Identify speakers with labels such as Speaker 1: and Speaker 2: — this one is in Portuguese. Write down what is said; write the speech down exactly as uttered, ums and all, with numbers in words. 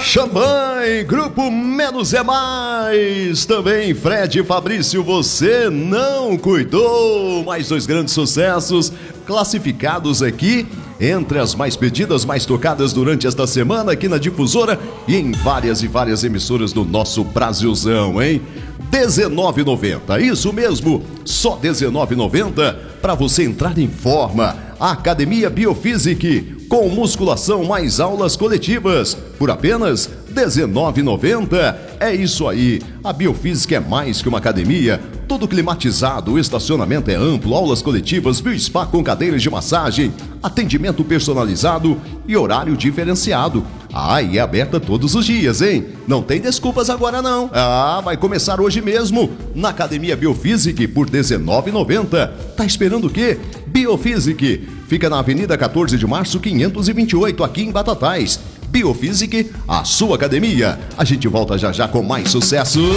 Speaker 1: Xamã, Grupo Menos é Mais. Também Fred e Fabrício, Você Não Cuidou. Mais dois grandes sucessos classificados aqui entre as mais pedidas, mais tocadas durante esta semana aqui na Difusora e em várias e várias emissoras do nosso Brasilzão, hein? dezenove e noventa, isso mesmo, só dezenove e noventa para você entrar em forma. Academia Biofísica, com musculação mais aulas coletivas, por apenas dezenove e noventa. É isso aí, a Biofísica é mais que uma academia, tudo climatizado, o estacionamento é amplo, aulas coletivas, biospa com cadeiras de massagem, atendimento personalizado e horário diferenciado. Ah, e é aberta todos os dias, hein? Não tem desculpas agora não. Ah, vai começar hoje mesmo na Academia Biofísica por dezenove e noventa. Tá esperando o quê? Biofísica fica na Avenida quatorze de março, quinhentos e vinte e oito, aqui em Batatais. Biofísica, a sua academia. A gente volta já já com mais sucessos.